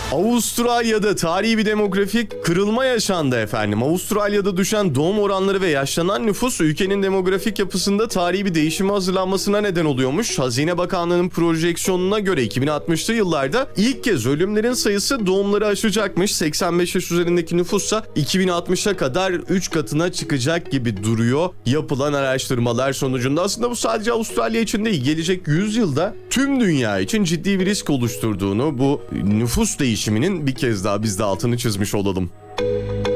Avustralya'da tarihi bir demografik kırılma yaşandı efendim. Avustralya'da düşen doğum oranları ve yaşlanan nüfus ülkenin demografik yapısında tarihi bir değişime hazırlanmasına neden oluyormuş. Hazine Bakanlığı'nın projeksiyonuna göre 2060'lı yıllarda ilk kez ölümlerin sayısı doğumları aşacakmış. 85 yaş üzerindeki nüfussa 2060'a kadar 3 katına çıkacak gibi duruyor yapılan araştırmalar sonucunda. Aslında bu sadece Avustralya için değil, gelecek 100 yılda tüm dünya için ciddi bir risk oluşturduğunu, bu nüfus değişiminin bir kez daha biz de altını çizmiş olalım.